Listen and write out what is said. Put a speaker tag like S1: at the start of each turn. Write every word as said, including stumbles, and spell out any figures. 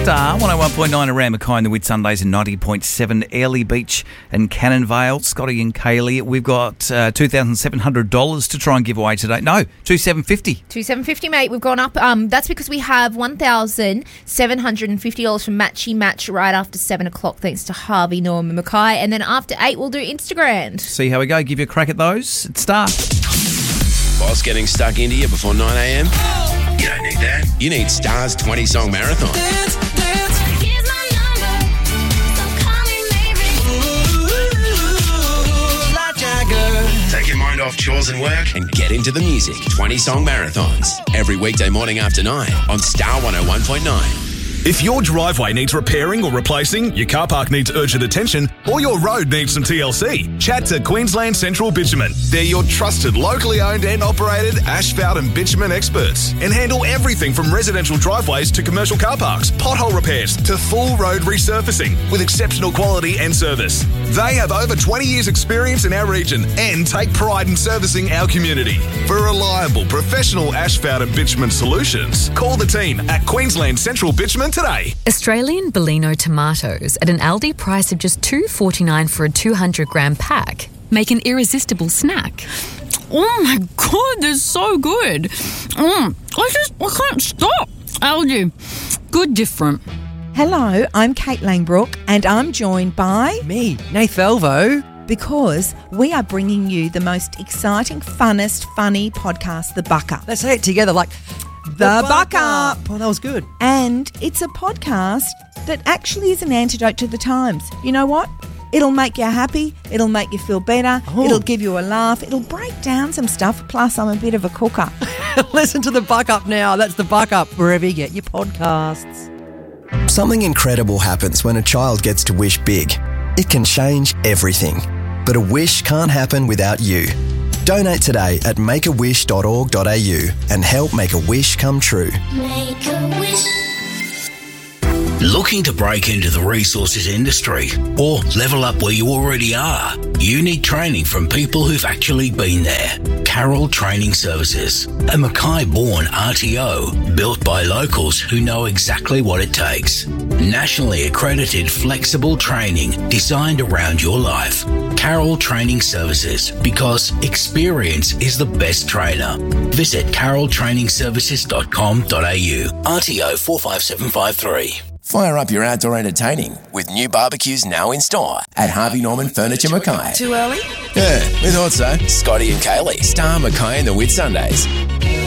S1: Star one oh one point nine around Mackay and the Whitsundays and ninety point seven Airlie Beach and Cannon Vale. Scotty and Kaylee, we've got uh, two thousand seven hundred dollars to try and give away today. No, two thousand seven hundred fifty dollars.
S2: two thousand seven hundred fifty dollars, mate. We've gone up. Um, that's because we have one thousand seven hundred fifty dollars from Matchy Match right after seven o'clock, thanks to Harvey, Norm and Mackay. And then after eight, we'll do Instagram.
S1: See how we go. Give you a crack at those. It's Star.
S3: Boss getting stuck into you before nine a.m? You don't need that. You need Star's twenty-song marathon.
S4: Dance, dance. Here's my number, so call me maybe. Ooh, La Jagger.
S3: Take your mind off chores and work and get into the music. twenty-song marathons. Every weekday morning after nine on Star one oh one point nine.
S5: If your driveway needs repairing or replacing, your car park needs urgent attention, or your road needs some T L C, chat to Queensland Central Bitumen. They're your trusted, locally owned and operated asphalt and bitumen experts and handle everything from residential driveways to commercial car parks, pothole repairs to full road resurfacing with exceptional quality and service. They have over twenty years experience in our region and take pride in servicing our community. For reliable, professional asphalt and bitumen solutions, call the team at Queensland Central Bitumen today.
S6: Australian Bellino tomatoes at an Aldi price of just two dollars forty-nine for a two hundred gram pack make an irresistible snack.
S7: Oh my God, they're so good. Mm, I just, I can't stop. Aldi, good different.
S8: Hello, I'm Kate Langbrook and I'm joined by...
S9: Me, Nath Elvo.
S8: Because we are bringing you the most exciting, funnest, funny podcast, The Buck Up.
S9: Let's say it together like...
S8: The Buck Up.
S9: Oh, that was good.
S8: And it's a podcast that actually is an antidote to the times. You know what? It'll make you happy. It'll make you feel better.
S9: Oh.
S8: It'll give you a laugh. It'll break down some stuff. Plus, I'm a bit of a cooker.
S9: Listen to The Buck Up now. That's The Buck Up, wherever you get your podcasts.
S10: Something incredible happens when a child gets to wish big. It can change everything. But a wish can't happen without you. Donate today at make a wish dot org dot a u and help make a wish come true.
S4: Make a wish.
S11: Looking to break into the resources industry or level up where you already are? You need training from people who've actually been there. Carroll Training Services, a Mackay-born R T O built by locals who know exactly what it takes. Nationally accredited flexible training designed around your life. Carroll Training Services, because experience is the best trainer. Visit carroll training services dot com dot a u. R T O four five seven five three.
S3: Fire up your outdoor entertaining with new barbecues now in store at Harvey Norman Furniture Mackay.
S9: Too early?
S3: Yeah, we thought so. Scotty and Kaylee, Star, Mackay and the Whitsundays.